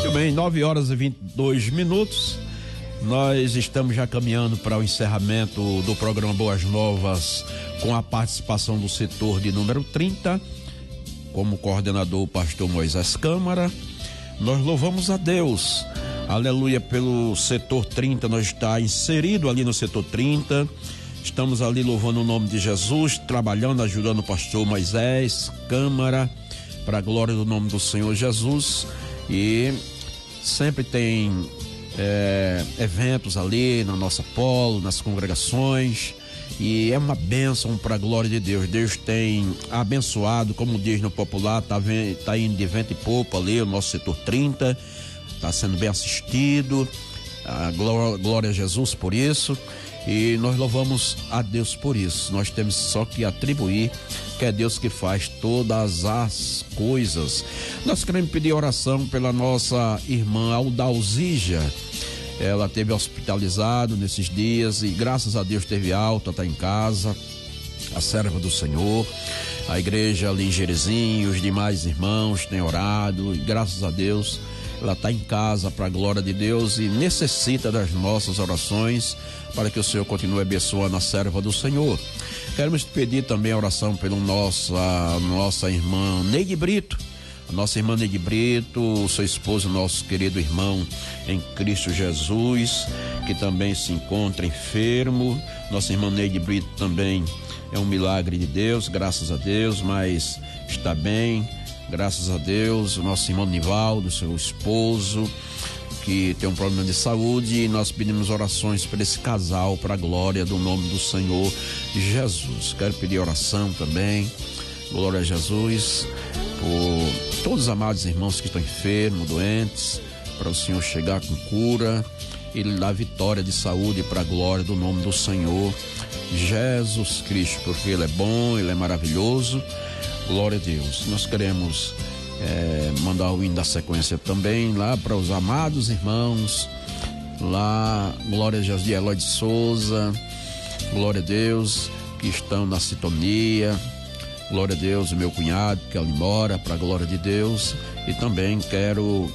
Muito bem, 9h22. Nós estamos já caminhando para o encerramento do programa Boas Novas, com a participação do setor de número 30, como coordenador o pastor Moisés Câmara. Nós louvamos a Deus, aleluia, pelo setor 30, nós está inserido ali no setor 30, estamos ali louvando o nome de Jesus, trabalhando, ajudando o pastor Moisés Câmara, para a glória do nome do Senhor Jesus. E sempre tem eventos ali na nossa polo, nas congregações, e é uma bênção para a glória de Deus. Deus tem abençoado, como diz no popular, tá indo de vento e popa ali o nosso setor 30, está sendo bem assistido, a glória a Jesus por isso, e nós louvamos a Deus por isso. Nós temos só que atribuir que é Deus que faz todas as coisas. Nós queremos pedir oração pela nossa irmã Aldalzija. Ela teve hospitalizado nesses dias e graças a Deus teve alta, está em casa, a serva do Senhor. A igreja ali em Jerezinho, os demais irmãos têm orado e graças a Deus ela está em casa para a glória de Deus e necessita das nossas orações para que o Senhor continue abençoando a serva do Senhor. Queremos pedir também a oração pela nossa irmã Neide Brito. A nossa irmã Neide Brito, seu esposo, nosso querido irmão em Cristo Jesus, que também se encontra enfermo. Nossa irmã Neide Brito também é um milagre de Deus, graças a Deus, mas está bem, graças a Deus. O nosso irmão Nivaldo, seu esposo, que tem um problema de saúde, e nós pedimos orações para esse casal, para a glória do nome do Senhor Jesus. Quero pedir oração também, glória a Jesus, por todos os amados irmãos que estão enfermos, doentes, para o Senhor chegar com cura e lhe dar vitória de saúde para a glória do nome do Senhor Jesus Cristo, porque Ele é bom, Ele é maravilhoso, glória a Deus. Nós queremos mandar o hino da sequência também lá para os amados irmãos lá, glória a Jesus, de Eloy de Souza, glória a Deus, que estão na sintonia, glória a Deus, o meu cunhado que ali mora, para a glória de Deus. E também quero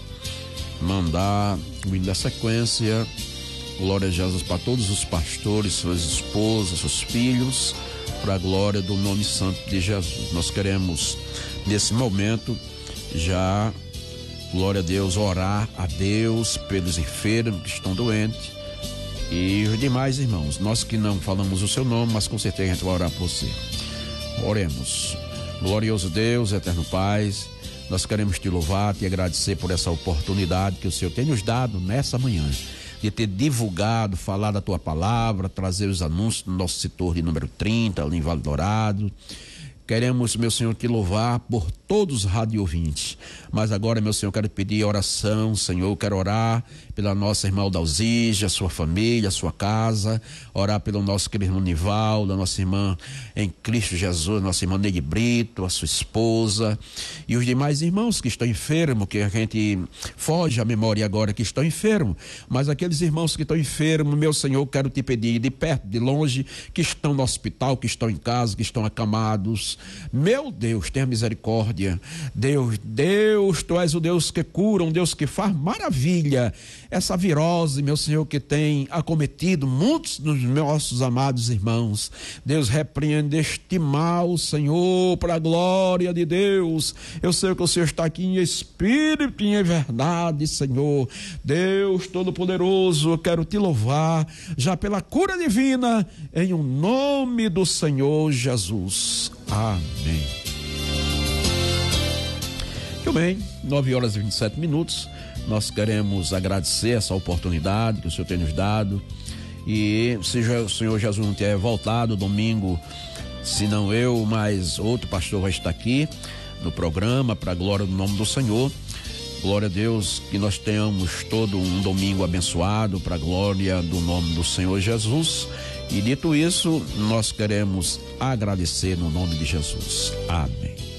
mandar o hino da sequência, glória a Jesus, para todos os pastores, suas esposas, seus filhos, para a glória do nome santo de Jesus. Nós queremos nesse momento já, glória a Deus, orar a Deus pelos enfermos que estão doentes e os demais irmãos. Nós que não falamos o seu nome, mas com certeza a gente vai orar por você. Oremos. Glorioso Deus, eterno Pai, nós queremos te louvar, te agradecer por essa oportunidade que o Senhor tem nos dado nessa manhã, de ter divulgado, falado a tua palavra, trazer os anúncios do nosso setor de número 30, ali em Vale Dourado. Queremos, meu Senhor, te louvar por todos os rádio ouvintes, mas agora, meu Senhor, quero pedir oração, Senhor, quero orar pela nossa irmã Aldalzija, sua família, sua casa, orar pelo nosso querido irmão Nivaldo, a nossa irmã em Cristo Jesus, nossa irmã Neide Brito, a sua esposa e os demais irmãos que estão enfermos, que a gente foge à memória agora que estão enfermos, mas aqueles irmãos que estão enfermos, meu Senhor, quero te pedir de perto, de longe, que estão no hospital, que estão em casa, que estão acamados, meu Deus, tenha misericórdia. Deus, tu és o Deus que cura, um Deus que faz maravilha. Essa virose, meu Senhor, que tem acometido muitos dos nossos amados irmãos, Deus, repreende este mal, Senhor, para a glória de Deus. Eu sei que o Senhor está aqui em espírito e em verdade, Senhor. Deus Todo-Poderoso, eu quero te louvar já pela cura divina, em o nome do Senhor Jesus. Amém. Muito bem, 9h27. Nós queremos agradecer essa oportunidade que o Senhor tem nos dado. E se o Senhor Jesus não tiver voltado domingo, se não eu, mas outro pastor vai estar aqui no programa, para a glória do nome do Senhor. Glória a Deus, que nós tenhamos todo um domingo abençoado, para a glória do nome do Senhor Jesus. E dito isso, nós queremos agradecer no nome de Jesus. Amém.